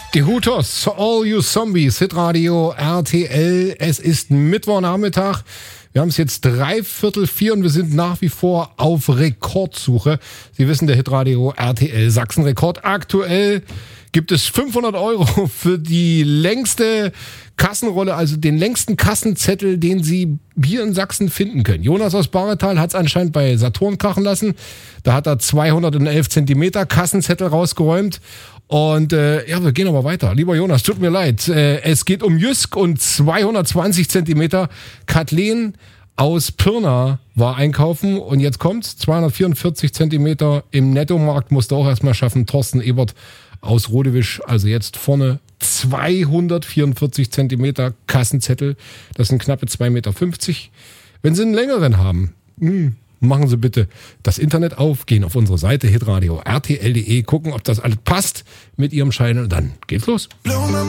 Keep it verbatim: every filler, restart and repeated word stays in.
Die Hooters, All You Zombies, Hitradio R T L. Es ist Mittwochnachmittag. Wir haben es jetzt dreiviertel vier und wir sind nach wie vor auf Rekordsuche. Sie wissen, der Hitradio R T L Sachsen-Rekord. Aktuell gibt es fünfhundert Euro für die längste Kassenrolle, also den längsten Kassenzettel, den Sie hier in Sachsen finden können. Jonas aus Baretal hat es anscheinend bei Saturn krachen lassen. Da hat er zweihundertelf Zentimeter Kassenzettel rausgeräumt. Und äh, ja, wir gehen aber weiter. Lieber Jonas, tut mir leid. Äh, es geht um Jysk und zweihundertzwanzig Zentimeter. Kathleen aus Pirna war einkaufen und jetzt kommt's. zweihundertvierundvierzig Zentimeter im Nettomarkt musste auch erstmal schaffen. Thorsten Ebert aus Rodewisch, also jetzt vorne zweihundertvierundvierzig Zentimeter Kassenzettel. Das sind knappe zwei Meter fünfzig. Wenn Sie einen längeren haben, mh, machen Sie bitte das Internet auf, gehen auf unsere Seite hitradio R T L punkt de, gucken, ob das alles passt mit Ihrem Schein und dann geht's los. Blumen